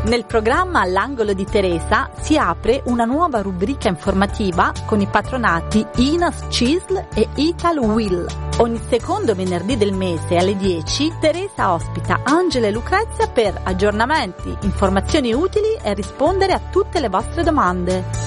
Nel programma L'angolo di Teresa si apre una nuova rubrica informativa con i patronati Inas CISL e Ital Will. Ogni secondo venerdì del mese alle 10 Teresa ospita Angela e Lucrezia per aggiornamenti, informazioni utili e rispondere a tutte le vostre domande.